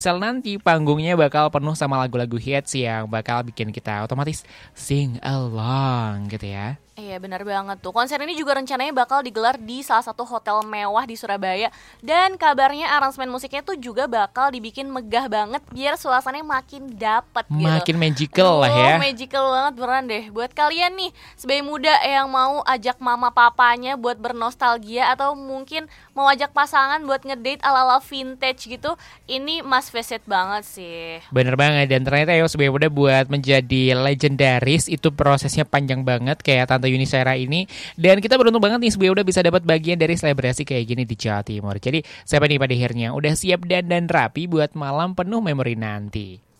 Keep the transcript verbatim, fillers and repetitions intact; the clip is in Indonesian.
Sel nanti panggungnya bakal penuh sama lagu-lagu hits yang bakal bikin kita otomatis sing along gitu ya. Iya benar banget tuh. Konser ini juga rencananya bakal digelar di salah satu hotel mewah di Surabaya. Dan kabarnya aransemen musiknya tuh juga bakal dibikin megah banget biar suasananya makin dapet gitu. Makin magical lah ya. Oh, magical banget beneran deh. Buat kalian nih sebagai muda yang mau ajak mama papanya buat bernostalgia atau mungkin mau ajak pasangan buat ngedate ala-ala vintage gitu, ini must visit banget sih. Bener banget, dan ternyata ya sebagai muda buat menjadi legendaris itu prosesnya panjang banget kayak Tante Yuni Shara ini. Dan kita beruntung banget nih sebagai udah bisa dapat bagian dari selebrasi kayak gini di Jawa Timur. Jadi siapa nih pada akhirnya udah siap dan dan rapi buat malam penuh memori nanti?